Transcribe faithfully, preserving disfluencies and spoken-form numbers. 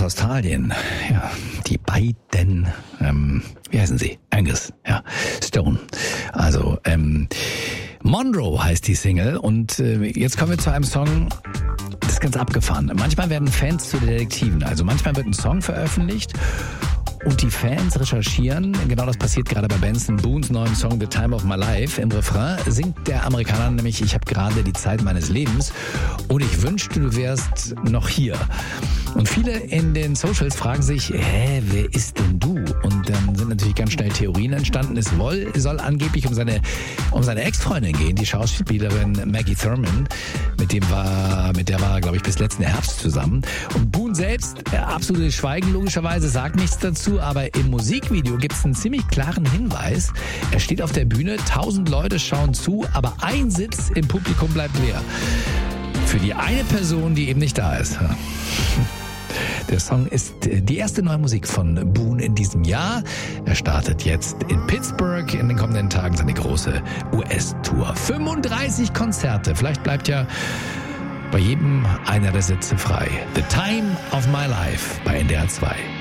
aus Australien. Ja, die beiden, ähm, wie heißen sie? Angus, ja, Stone. Also, ähm, Monroe heißt die Single und äh, jetzt kommen wir zu einem Song, das ist ganz abgefahren. Manchmal werden Fans zu Detektiven, also manchmal wird ein Song veröffentlicht und die Fans recherchieren. Genau das passiert gerade bei Benson Boones neuen Song The Time of My Life. Im Refrain singt der Amerikaner nämlich, ich habe gerade die Zeit meines Lebens und ich wünschte, du wärst noch hier. Und viele in den Socials fragen sich, hä, wer ist denn du? Und dann sind natürlich ganz schnell Theorien entstanden. Es soll, soll angeblich um seine, um seine Ex-Freundin gehen, die Schauspielerin Maggie Thurman. Mit dem war, mit der war er, glaube ich, bis letzten Herbst zusammen. Und Boone selbst, äh, absolutes Schweigen logischerweise, sagt nichts dazu. Aber im Musikvideo gibt es einen ziemlich klaren Hinweis. Er steht auf der Bühne, tausend Leute schauen zu, aber ein Sitz im Publikum bleibt leer. Für die eine Person, die eben nicht da ist. Der Song ist die erste neue Musik von Boone in diesem Jahr. Er startet jetzt in Pittsburgh in den kommenden Tagen seine große U S-Tour. fünfunddreißig Konzerte. Vielleicht bleibt ja bei jedem einer der Sitze frei. The Time of My Life bei N D R zwei.